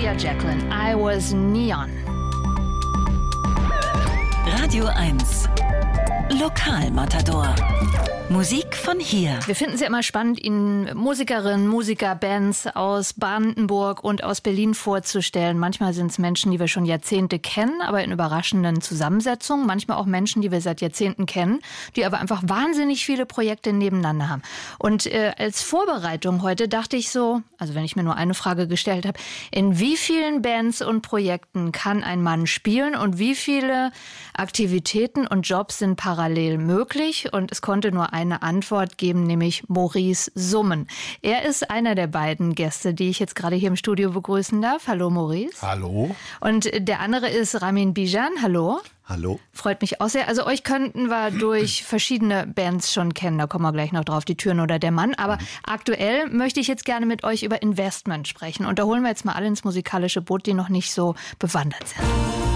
Julia Jacqueline, I Was Neon. Radio 1 Lokalmatador. Musik von hier. Wir finden es ja immer spannend, Ihnen Musikerinnen, Musiker, Bands aus Brandenburg und aus Berlin vorzustellen. Manchmal sind es Menschen, die wir schon Jahrzehnte kennen, aber in überraschenden Zusammensetzungen. Manchmal auch Menschen, die wir seit Jahrzehnten kennen, die aber einfach wahnsinnig viele Projekte nebeneinander haben. Und als Vorbereitung heute dachte ich so, also wenn ich mir nur eine Frage gestellt habe, in wie vielen Bands und Projekten kann ein Mann spielen und wie viele Aktivitäten und Jobs sind parallel möglich? Und es konnte nur eine Antwort geben, nämlich Maurice Summen. Er ist einer der beiden Gäste, die ich jetzt gerade hier im Studio begrüßen darf. Hallo Maurice. Hallo. Und der andere ist Ramin Bijan. Hallo. Hallo. Freut mich auch sehr. Also euch könnten wir durch verschiedene Bands schon kennen. Da kommen wir gleich noch drauf, die Türen oder der Mann. Aber aktuell möchte ich jetzt gerne mit euch über Investment sprechen. Und da holen wir jetzt mal alle ins musikalische Boot, die noch nicht so bewandert sind.